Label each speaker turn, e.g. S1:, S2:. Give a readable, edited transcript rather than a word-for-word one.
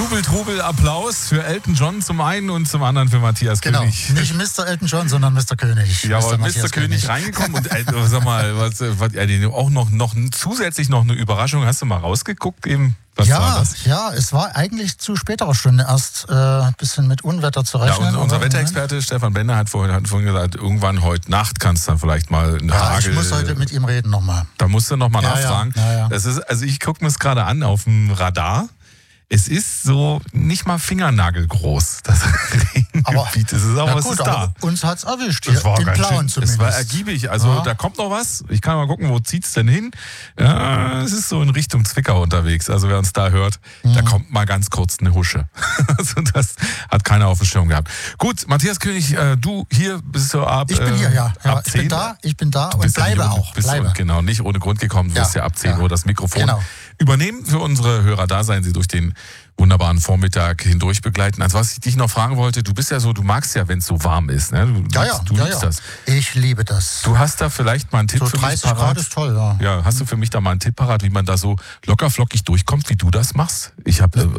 S1: Trubel, Applaus für Elton John zum einen und zum anderen für Matthias König.
S2: Genau, nicht Mr. Elton John, sondern Mr. König.
S1: Ja, aber Mr. König reingekommen und sag mal, auch noch zusätzlich noch eine Überraschung. Hast du mal rausgeguckt eben? Was war das?
S2: Ja, es war eigentlich zu späterer Stunde erst ein bisschen mit Unwetter zu rechnen.
S1: Ja, unser Wetterexperte Stefan Bender hat vorhin gesagt, irgendwann heute Nacht kannst du dann vielleicht mal einen Hagel...
S2: Ich muss heute mit ihm reden nochmal.
S1: Da musst du nochmal nachfragen.
S2: Ja.
S1: Das ist, also ich gucke mir es gerade an auf dem Radar. Es ist so nicht mal fingernagelgroß, das Regengebiet. Es ist auch was
S2: gut,
S1: ist da.
S2: Uns hat es erwischt, hier in Plauen zumindest.
S1: Es war ergiebig, also da kommt noch was. Ich kann mal gucken, wo zieht es denn hin? Ja, es ist so in Richtung Zwickau unterwegs. Also wer uns da hört, da kommt mal ganz kurz eine Husche. Also das hat keiner auf dem Schirm gehabt. Gut, Matthias König, du hier bist du ab...
S2: Ich bin hier, ja.
S1: Ab
S2: ich bin da und bleibe auch.
S1: Genau, nicht ohne Grund gekommen. Du wirst ja ab 10 Uhr das Mikrofon übernehmen für unsere Hörer. Da seien sie durch den wunderbaren Vormittag hindurch begleiten. Also was ich dich noch fragen wollte, du bist ja so, du magst ja, wenn es so warm ist. Ne? Du liebst das.
S2: Ich liebe das.
S1: Du hast da vielleicht mal einen Tipp
S2: so
S1: für mich
S2: 30
S1: parat?
S2: Grad ist toll, ja.
S1: Ja, hast du für mich da mal einen Tipp parat, wie man da so lockerflockig durchkommt, wie du das machst? Ich habe